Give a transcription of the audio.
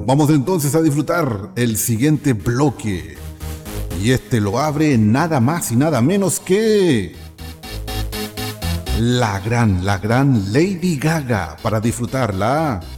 vamos entonces a disfrutar el siguiente bloque. Y este lo abre nada más y nada menos que la gran Lady Gaga, para disfrutarla